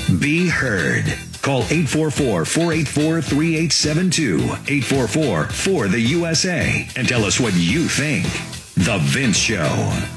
Be heard. Call 844-484-3872, 844-4-THE-USA, and tell us what you think. The Vince Show.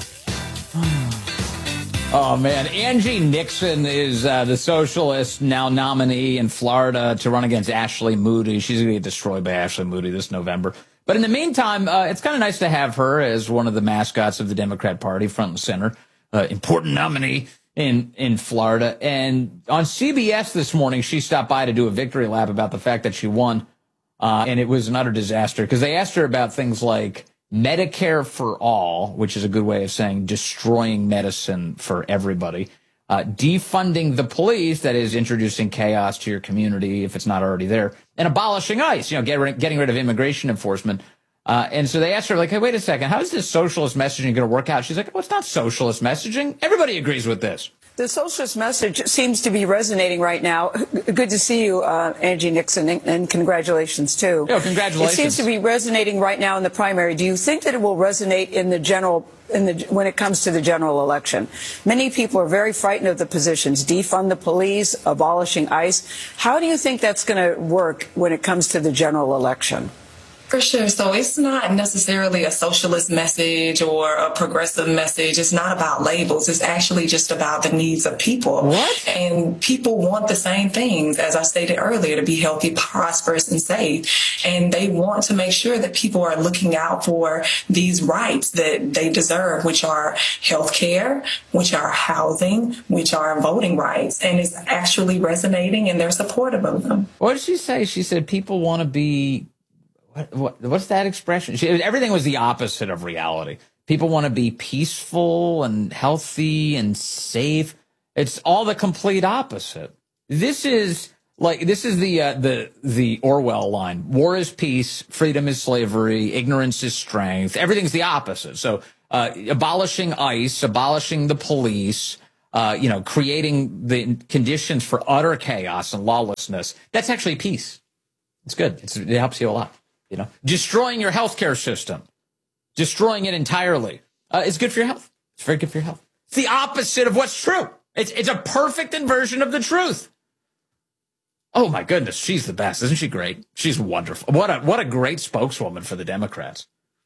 Oh, man. Angie Nixon is the socialist now nominee in Florida to run against Ashley Moody. She's going to get destroyed by Ashley Moody this November. But in the meantime, it's kind of nice to have her as one of the mascots of the Democrat Party, front and center. Important nominee in Florida. And on CBS this morning, she stopped by to do a victory lap about the fact that she won. And it was an utter disaster because they asked her about things like Medicare for all, which is a good way of saying destroying medicine for everybody, defunding the police, that is introducing chaos to your community if it's not already there, and abolishing ICE, getting rid of immigration enforcement. And so they asked her, like, hey, wait a second, how is this socialist messaging going to work out? She's like, well, it's not socialist messaging. Everybody agrees with this. The socialist message seems to be resonating right now. Good to see you, Angie Nixon, and congratulations, too. Yeah, congratulations. It seems to be resonating right now in the primary. Do you think that it will resonate in the general, when it comes to the general election? Many people are very frightened of the positions, defund the police, abolishing ICE. How do you think that's going to work when it comes to the general election? For sure. So it's not necessarily a socialist message or a progressive message. It's not about labels. It's actually just about the needs of people. What? And people want the same things, as I stated earlier, to be healthy, prosperous, and safe. And they want to make sure that people are looking out for these rights that they deserve, which are health care, which are housing, which are voting rights. And it's actually resonating, and they're supportive of them. What did she say? She said people want to be... What's that expression? Everything was the opposite of reality. People want to be peaceful and healthy and safe. It's all the complete opposite. This is the Orwell line. War is peace, freedom is slavery, ignorance is strength. Everything's the opposite. So abolishing ICE, abolishing the police, creating the conditions for utter chaos and lawlessness. That's actually peace. It's good. It helps you a lot. Destroying your healthcare system, destroying it entirely, is good for your health. It's very good for your health. It's the opposite of what's true. It's a perfect inversion of the truth. Oh my goodness, she's the best, isn't she great? She's wonderful. What a great spokeswoman for the Democrats.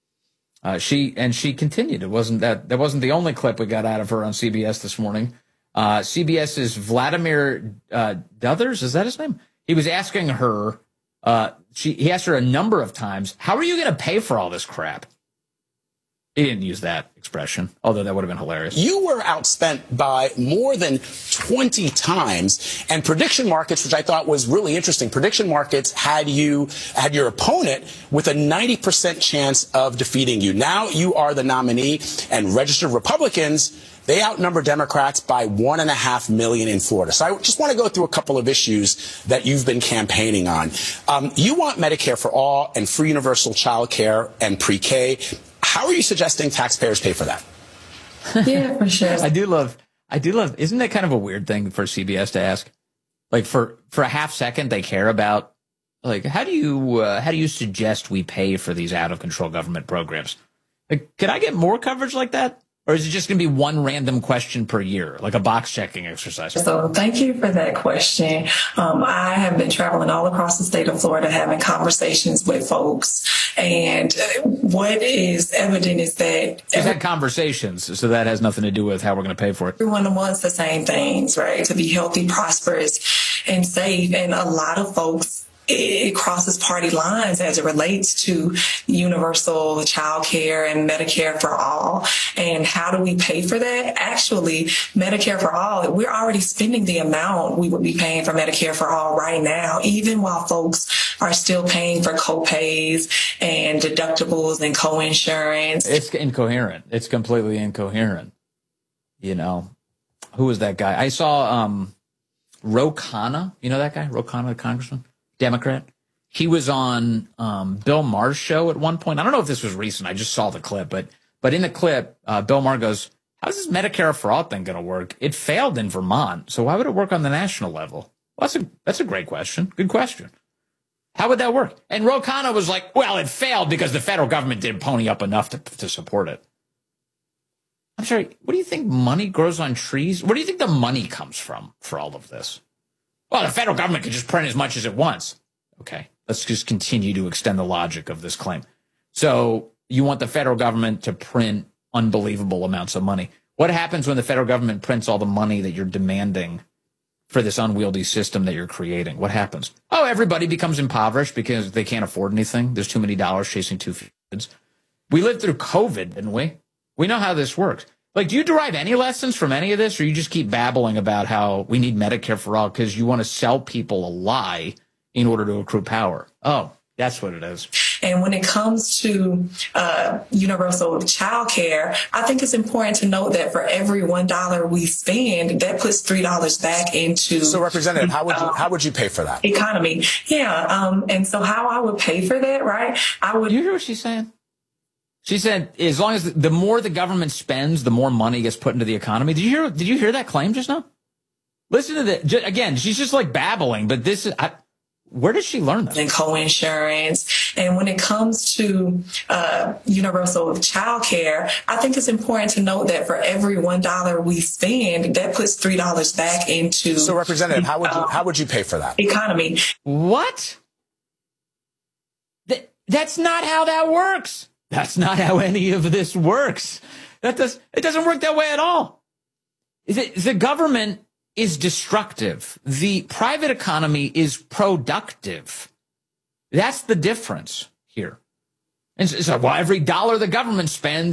She continued. That wasn't the only clip we got out of her on CBS this morning. CBS's Vladimir Duthers, is that his name? He was asking her. He asked her a number of times, how are you going to pay for all this crap? He didn't use that expression, although that would have been hilarious. You were outspent by more than 20 times, and prediction markets, which I thought was really interesting, prediction markets had your opponent with a 90% chance of defeating you. Now you are the nominee, and registered Republicans, they outnumber Democrats by 1.5 million in Florida. So I just want to go through a couple of issues that you've been campaigning on. You want Medicare for all and free universal child care and pre-K. How are you suggesting taxpayers pay for that? Yeah, for sure. I do love, isn't that kind of a weird thing for CBS to ask? Like for a half second, they care about, like, how do you suggest we pay for these out of control government programs? Like, could I get more coverage like that? Or is it just going to be one random question per year, like a box checking exercise? So thank you for that question. I have been traveling all across the state of Florida having conversations with folks. And what is evident is that... We've had conversations, so that has nothing to do with how we're going to pay for it. Everyone wants the same things, right? To be healthy, prosperous, and safe. And a lot of folks, it crosses party lines as it relates to universal child care and Medicare for all. And how do we pay for that? Actually, Medicare for all, we're already spending the amount we would be paying for Medicare for all right now, even while folks are still paying for co-pays and deductibles and co-insurance. It's incoherent. It's completely incoherent. Who was that guy? I saw Ro Khanna. You know that guy? Ro Khanna, the congressman? Democrat. He was on Bill Maher's show at one point. I don't know if this was recent. I just saw the clip, but in the clip, Bill Maher goes, how's this Medicare for all thing going to work? It failed in Vermont, so why would it work on the national level? Well, that's a great question. Good question. How would that work? And Ro Khanna was like, well, it failed because the federal government didn't pony up enough to support it. I'm sorry, what do you think money grows on trees? Where do you think the money comes from for all of this? Well, the federal government can just print as much as it wants. Okay, let's just continue to extend the logic of this claim. So you want the federal government to print unbelievable amounts of money. What happens when the federal government prints all the money that you're demanding for this unwieldy system that you're creating? What happens? Oh, everybody becomes impoverished because they can't afford anything. There's too many dollars chasing two kids. We lived through COVID, didn't we? We know how this works. Like, do you derive any lessons from any of this, or you just keep babbling about how we need Medicare for all because you want to sell people a lie in order to accrue power? Oh, that's what it is. And when it comes to universal child care, I think it's important to note that for every $1 we spend, that puts $3 back into. So, Representative, how would you pay for that? Economy. Yeah. And so how I would pay for that, right? I would. You hear what she's saying? She said, as long as the more the government spends, the more money gets put into the economy. Did you hear that claim just now? Listen to that. Again, she's just like babbling, but this is, where did she learn that? And co-insurance. And when it comes to universal child care, I think it's important to note that for every $1 we spend, that puts $3 back into. So, Representative, how would you pay for that? Economy. What? That's not how that works. That's not how any of this works. It doesn't work that way at all. The government is destructive. The private economy is productive. That's the difference here. And so, well, every dollar the government spends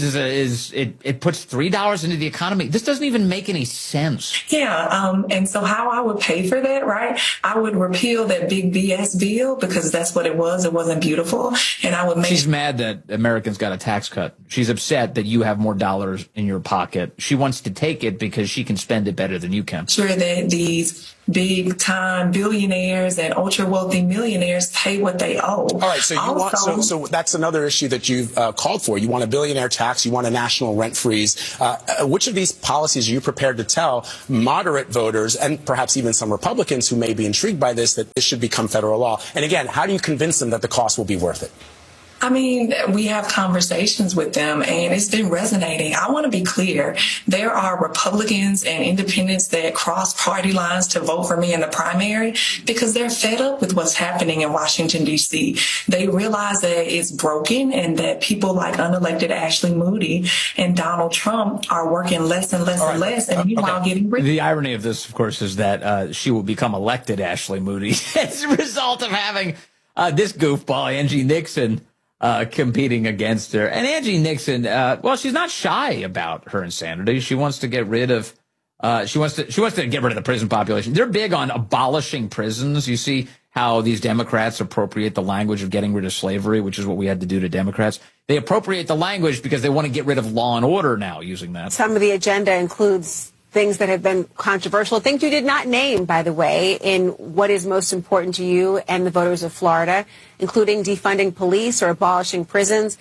it puts $3 into the economy. This doesn't even make any sense. Yeah. And so how I would pay for that, right? I would repeal that big BS bill because that's what it was. It wasn't beautiful. And I would make. She's mad that Americans got a tax cut. She's upset that you have more dollars in your pocket. She wants to take it because she can spend it better than you can. Sure that these big time billionaires and ultra wealthy millionaires pay what they owe. All right. So so that's another issue that you've called for. You want a billionaire tax. You want a national rent freeze. Which of these policies are you prepared to tell moderate voters and perhaps even some Republicans who may be intrigued by this that this should become federal law? And again, how do you convince them that the cost will be worth it? I mean, we have conversations with them and it's been resonating. I want to be clear. There are Republicans and independents that cross party lines to vote for me in the primary because they're fed up with what's happening in Washington, D.C. They realize that it's broken and that people like unelected Ashley Moody and Donald Trump are working less and less and less and meanwhile getting rich. The irony of this, of course, is that she will become elected Ashley Moody as a result of having this goofball, Angie Nixon, competing against her. And Angie Nixon, well, she's not shy about her insanity. She wants to get rid of, she wants to get rid of the prison population. They're big on abolishing prisons. You see how these Democrats appropriate the language of getting rid of slavery, which is what we had to do to Democrats. They appropriate the language because they want to get rid of law and order now using that. Some of the agenda includes things that have been controversial, things you did not name, by the way, in what is most important to you and the voters of Florida, including defunding police or abolishing prisons.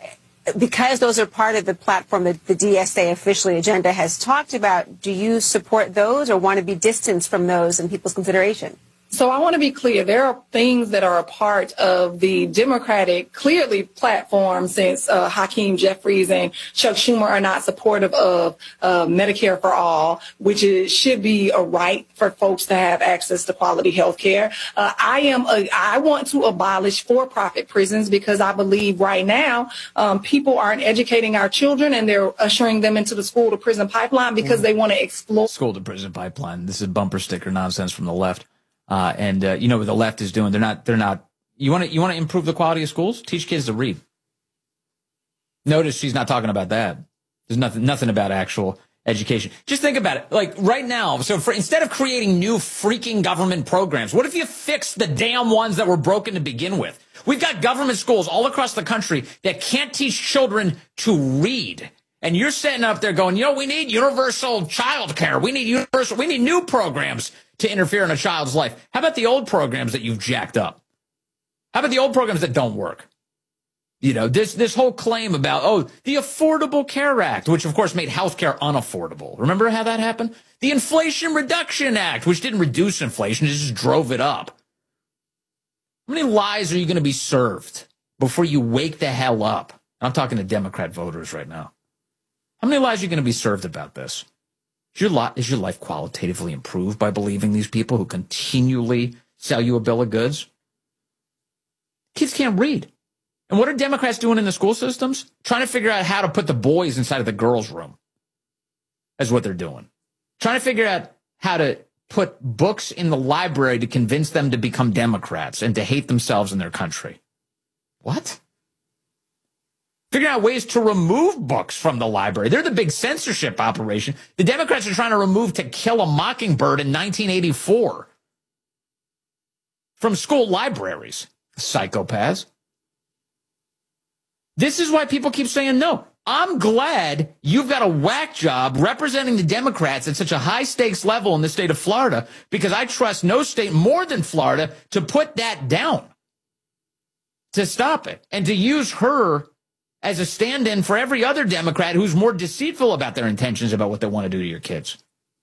Because those are part of the platform that the DSA officially agenda has talked about, do you support those or want to be distanced from those in people's consideration? So I want to be clear. There are things that are a part of the Democratic, clearly, platform since Hakeem Jeffries and Chuck Schumer are not supportive of Medicare for all, which should be a right for folks to have access to quality health care. I want to abolish for-profit prisons because I believe right now people aren't educating our children and they're ushering them into the school-to-prison pipeline because they want to explore. School-to-prison pipeline. This is bumper sticker nonsense from the left. You know what the left is doing? They're not, you want to improve the quality of schools? Teach kids to read. Notice she's not talking about that. There's nothing about actual education. Just think about it. Like right now, instead of creating new freaking government programs, what if you fix the damn ones that were broken to begin with? We've got government schools all across the country that can't teach children to read. And you're sitting up there going, we need universal child care. We need new programs to interfere in a child's life. How about the old programs that you've jacked up? How about the old programs that don't work? This whole claim about, the Affordable Care Act, which of course made healthcare unaffordable. Remember how that happened? The Inflation Reduction Act, which didn't reduce inflation, it just drove it up. How many lies are you going to be served before you wake the hell up? I'm talking to Democrat voters right now. How many lies are you going to be served about this? Is your life qualitatively improved by believing these people who continually sell you a bill of goods? Kids can't read. And what are Democrats doing in the school systems? Trying to figure out how to put the boys inside of the girls' room. That's what they're doing. Trying to figure out how to put books in the library to convince them to become Democrats and to hate themselves and their country. What? Figuring out ways to remove books from the library. They're the big censorship operation. The Democrats are trying to remove To Kill a Mockingbird in 1984 from school libraries. Psychopaths. This is why people keep saying no. I'm glad you've got a whack job representing the Democrats at such a high stakes level in the state of Florida, because I trust no state more than Florida to put that down, to stop it, and to use her as a stand-in for every other Democrat who's more deceitful about their intentions about what they want to do to your kids.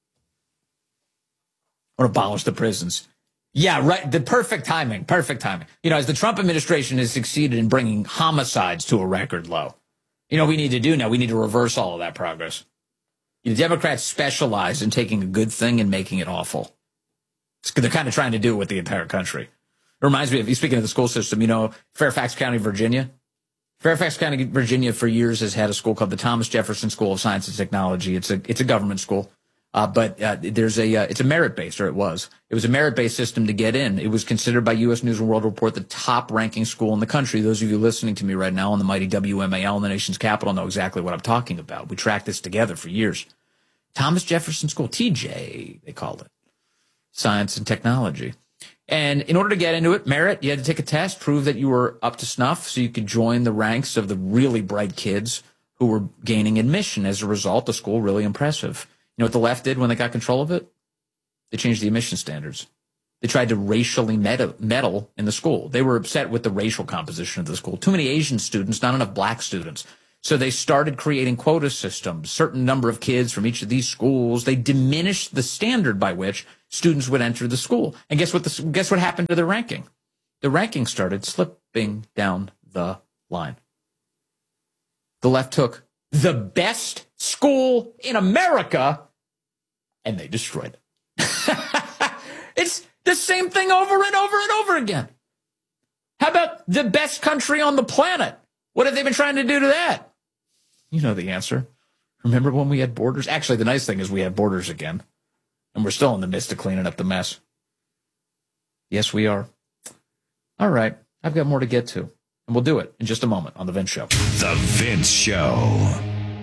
Or abolish the prisons. Yeah, right. The perfect timing. Perfect timing. You know, as the Trump administration has succeeded in bringing homicides to a record low, you know what we need to do now? We need to reverse all of that progress. The Democrats specialize in taking a good thing and making it awful. They're kind of trying to do it with the entire country. It reminds me of, speaking of the school system, you know, Fairfax County, Virginia. Fairfax County, Virginia, for years has had a school called the Thomas Jefferson School of Science and Technology. It's a government school. But it's a merit-based, or it was a merit-based system to get in. It was considered by U.S. News and World Report the top-ranking school in the country. Those of you listening to me right now on the mighty WMAL in the nation's capital know exactly what I'm talking about. We tracked this together for years. Thomas Jefferson School, TJ, they called it, Science and Technology. And in order to get into it, merit, you had to take a test, prove that you were up to snuff so you could join the ranks of the really bright kids who were gaining admission. As a result, the school really impressive. You know what the left did when they got control of it? They changed the admission standards. They tried to racially meddle in the school. They were upset with the racial composition of the school. Too many Asian students, not enough black students. So they started creating quota systems, certain number of kids from each of these schools. They diminished the standard by which students would enter the school. And guess what happened to the ranking? The ranking started slipping down the line. The left took the best school in America and they destroyed it. It's the same thing over and over and over again. How about the best country on the planet? What have they been trying to do to that? You know the answer. Remember when we had borders? Actually, the nice thing is we have borders again. And we're still in the midst of cleaning up the mess. Yes, we are. All right. I've got more to get to. And we'll do it in just a moment on The Vince Show. The Vince Show.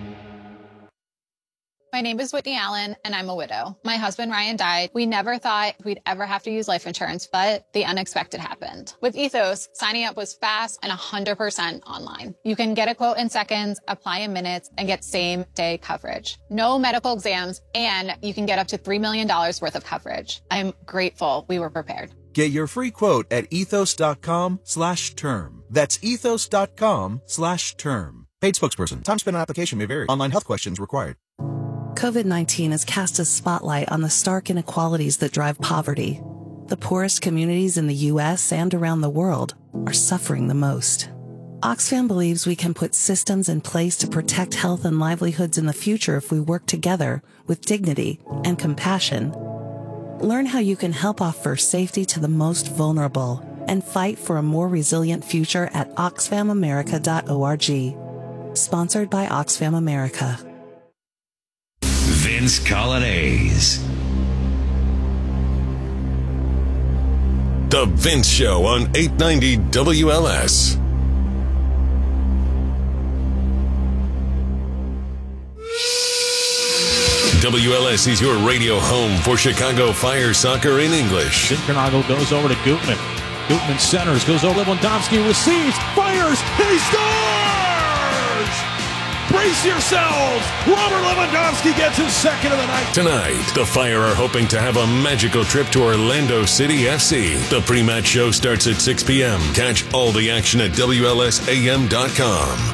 My name is Whitney Allen, and I'm a widow. My husband, Ryan, died. We never thought we'd ever have to use life insurance, but the unexpected happened. With Ethos, signing up was fast and 100% online. You can get a quote in seconds, apply in minutes, and get same-day coverage. No medical exams, and you can get up to $3 million worth of coverage. I'm grateful we were prepared. Get your free quote at ethos.com/term. That's ethos.com/term. Paid spokesperson. Time spent on application may vary. Online health questions required. COVID-19 has cast a spotlight on the stark inequalities that drive poverty. The poorest communities in the U.S. and around the world are suffering the most. Oxfam believes we can put systems in place to protect health and livelihoods in the future if we work together with dignity and compassion. Learn how you can help offer safety to the most vulnerable and fight for a more resilient future at oxfamamerica.org. Sponsored by Oxfam America. Vince Colonnese. The Vince Show on 890 WLS. WLS is your radio home for Chicago Fire soccer in English. Sincronagle goes over to Gutman. Gutman centers, goes over Lewandowski, receives, fires, he scores! Brace yourselves! Robert Lewandowski gets his second of the night. Tonight, the Fire are hoping to have a magical trip to Orlando City FC. The pre-match show starts at 6 p.m. Catch all the action at WLSAM.com.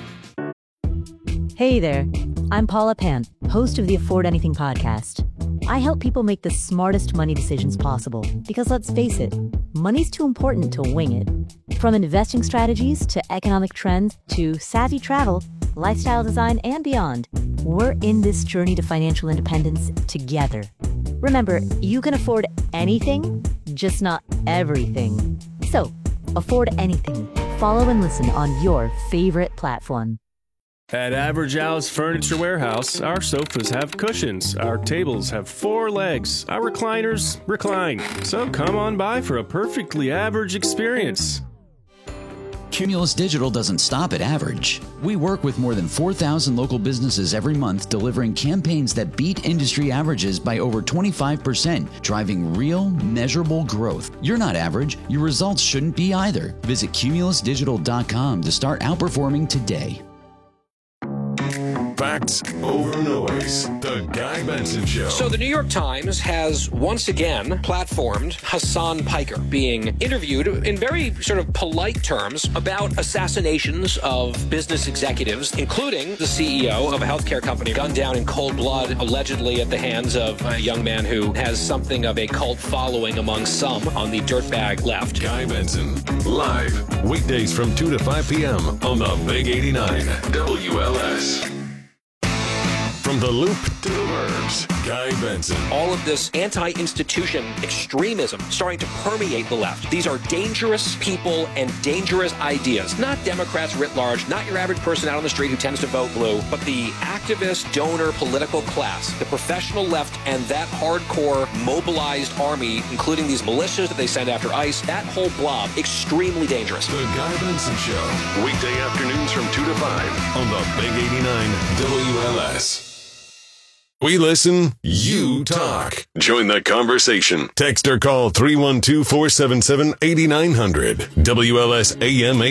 Hey there, I'm Paula Pan, host of the Afford Anything podcast. I help people make the smartest money decisions possible because, let's face it, money's too important to wing it. From investing strategies to economic trends to savvy travel, lifestyle design, and beyond, We're in this journey to financial independence together. Remember, you can afford anything, just not everything. So, afford anything. Follow and listen on your favorite platform. At Average Al's Furniture Warehouse, our sofas have cushions, our tables have 4 legs, our recliners recline. So come on by for a perfectly average experience. Cumulus Digital doesn't stop at average. We work with more than 4,000 local businesses every month, delivering campaigns that beat industry averages by over 25%, driving real, measurable growth. You're not average. Your results shouldn't be either. Visit cumulusdigital.com to start outperforming today. Facts over noise. The Guy Benson Show. So the New York Times has once again platformed Hassan Piker being interviewed in very sort of polite terms about assassinations of business executives, including the CEO of a healthcare company gunned down in cold blood, allegedly at the hands of a young man who has something of a cult following among some on the dirtbag left. Guy Benson, live, weekdays from 2 to 5 p.m. on the Big 89 WLS. From the Loop to the Burbs, Guy Benson. All of this anti-institution extremism starting to permeate the left. These are dangerous people and dangerous ideas. Not Democrats writ large, not your average person out on the street who tends to vote blue, but the activist, donor, political class, the professional left, and that hardcore mobilized army, including these militias that they send after ICE, that whole blob, extremely dangerous. The Guy Benson Show, weekday afternoons from 2 to 5 on the Big 89 WLS. We listen, you talk. Join the conversation. Text or call 312-477-8900. WLS AM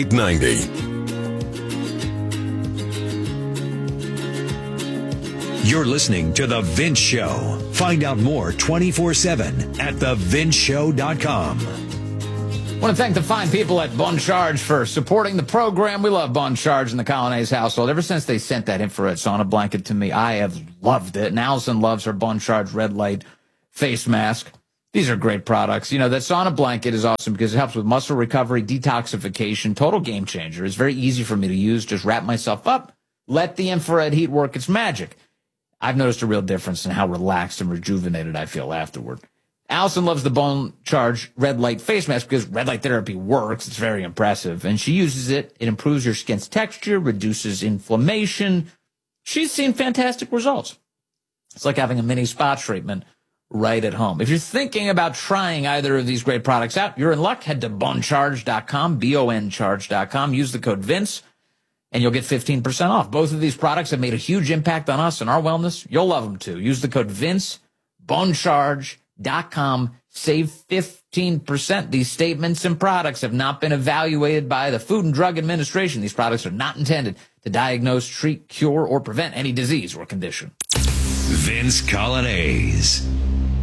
890. You're listening to The Vince Show. Find out more 24/7 at thevinceshow.com. I want to thank the fine people at Bon Charge for supporting the program. We love Bon Charge in the Colonnese household. Ever since they sent that infrared sauna blanket to me, I have loved it. And Allison loves her Bon Charge red light face mask. These are great products. You know, that sauna blanket is awesome because it helps with muscle recovery, detoxification, total game changer. It's very easy for me to use. Just wrap myself up, let the infrared heat work its magic. I've noticed a real difference in how relaxed and rejuvenated I feel afterward. Allison loves the Bon Charge red light face mask because red light therapy works. It's very impressive. And she uses it. It improves your skin's texture, reduces inflammation. She's seen fantastic results. It's like having a mini spa treatment right at home. If you're thinking about trying either of these great products out, you're in luck. Head to boncharge.com, BONcharge.com. Use the code Vince, and you'll get 15% off. Both of these products have made a huge impact on us and our wellness. You'll love them too. Use the code Vince, boncharge.com. Save 15%. These statements and products have not been evaluated by the Food and Drug Administration. These products are not intended to diagnose, treat, cure, or prevent any disease or condition. Vince Colonnese.